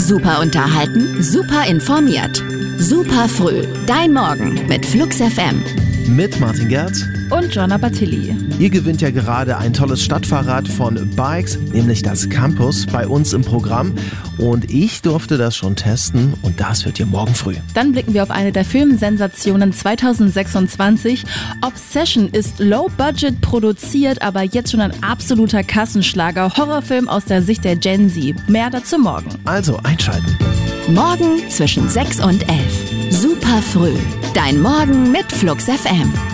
Super unterhalten, super informiert. Super früh. Dein Morgen mit Flux FM. Mit Martin Gerz und Jonna Battilli. Ihr gewinnt ja gerade ein tolles Stadtfahrrad von Bikes, nämlich das Campus, bei uns im Programm. Und ich durfte das schon testen und das hört ihr morgen früh. Dann blicken wir auf eine der Filmsensationen 2026. Obsession ist low-budget produziert, aber jetzt schon ein absoluter Kassenschlager. Horrorfilm aus der Sicht der Gen Z. Mehr dazu morgen. Also einschalten. Morgen zwischen 6 und 11. Super früh. Dein Morgen mit Flux FM.